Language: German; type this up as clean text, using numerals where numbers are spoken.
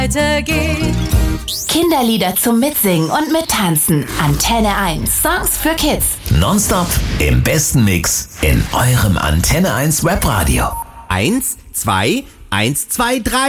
weitergeht. Kinderlieder zum Mitsingen und Mittanzen. Antenne 1. Songs für Kids. Nonstop im besten Mix in eurem Antenne 1 Webradio. 1, 2, 1, 2, 3.